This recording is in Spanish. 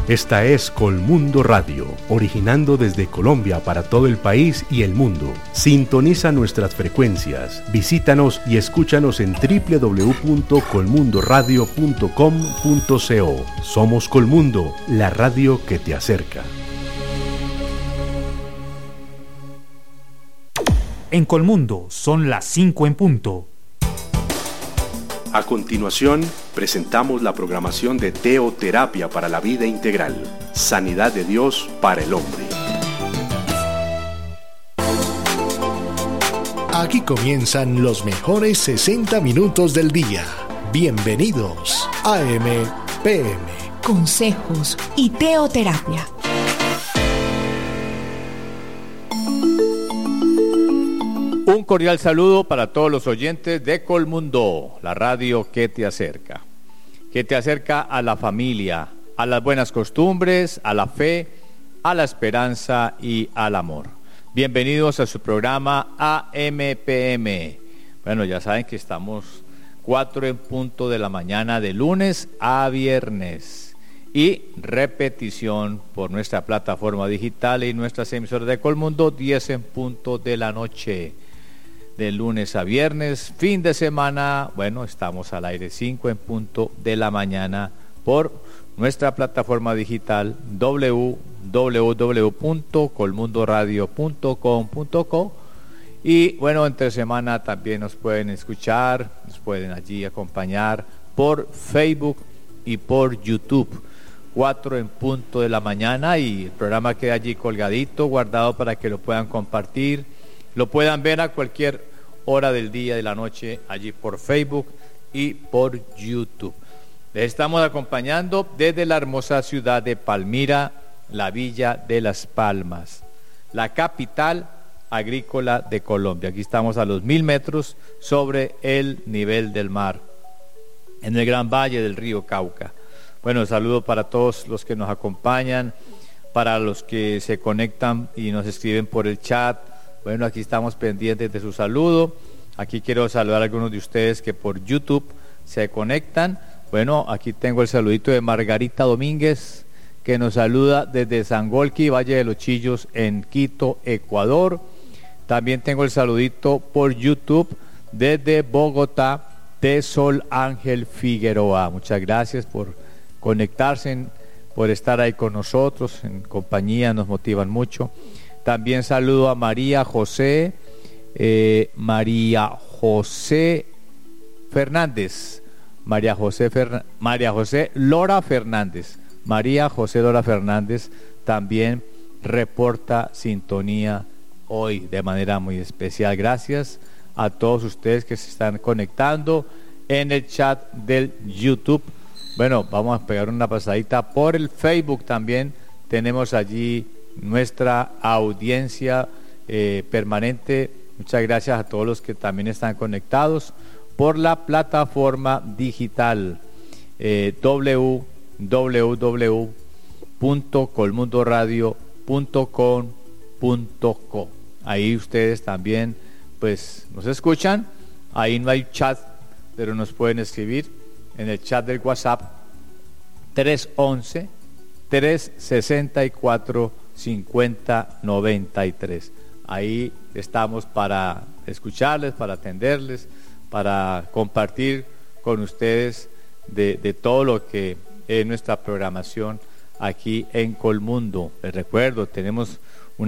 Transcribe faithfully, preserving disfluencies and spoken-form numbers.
Esta es Colmundo Radio, originando desde Colombia para todo el país y el mundo. Sintoniza nuestras frecuencias, visítanos y escúchanos en doble u doble u doble u punto colmundo radio punto com punto co. Somos Colmundo, la radio que te acerca. En Colmundo son las cinco en punto. A continuación, presentamos la programación de Teoterapia para la Vida Integral, Sanidad de Dios para el Hombre. Aquí comienzan los mejores sesenta minutos del día. Bienvenidos a A M P M. Consejos y teoterapia. Un cordial saludo para todos los oyentes de Colmundo, la radio que te acerca, que te acerca a la familia, a las buenas costumbres, a la fe, a la esperanza y al amor. Bienvenidos a su programa A M P M. Bueno, ya saben que estamos cuatro en punto de la mañana de lunes a viernes y repetición por nuestra plataforma digital y nuestras emisoras de Colmundo diez en punto de la noche. De lunes a viernes, fin de semana, bueno, estamos al aire cinco en punto de la mañana por nuestra plataforma digital doble u doble u doble u punto colmundo radio punto com punto co y bueno, entre semana también nos pueden escuchar, nos pueden allí acompañar por Facebook y por YouTube, cuatro en punto de la mañana, y el programa queda allí colgadito, guardado para que lo puedan compartir, lo puedan ver a cualquier hora del día, de la noche, allí por Facebook y por YouTube. Les estamos acompañando desde la hermosa ciudad de Palmira, la Villa de Las Palmas, la capital agrícola de Colombia. Aquí estamos a los mil metros sobre el nivel del mar, en el gran valle del río Cauca. Bueno, saludo para todos los que nos acompañan, para los que se conectan y nos escriben por el chat. Bueno, aquí estamos pendientes de su saludo. Aquí quiero saludar a algunos de ustedes que por YouTube se conectan. Bueno, aquí tengo el saludito de Margarita Domínguez, que nos saluda desde Sangolquí, Valle de los Chillos, en Quito, Ecuador. También tengo el saludito por YouTube desde Bogotá, de Sol Ángel Figueroa. Muchas gracias por conectarse, por estar ahí con nosotros, en compañía, nos motivan mucho. También saludo a María José, eh, María José Fernández, María José, Fer, María José Lora Fernández, María José Lora Fernández también reporta sintonía hoy de manera muy especial. Gracias a todos ustedes que se están conectando en el chat del YouTube. Bueno, vamos a pegar una pasadita por el Facebook también. Tenemos allí nuestra audiencia eh, permanente. Muchas gracias a todos los que también están conectados por la plataforma digital eh, doble u doble u doble u punto colmundo radio punto com punto co. Ahí ustedes también pues nos escuchan. Ahí no hay chat, pero nos pueden escribir en el chat del WhatsApp tres once, tres sesenta y cuatro, cincuenta noventa y tres. Ahí estamos para escucharles, para atenderles, para compartir con ustedes de, de todo lo que es nuestra programación aquí en Colmundo. Les recuerdo, tenemos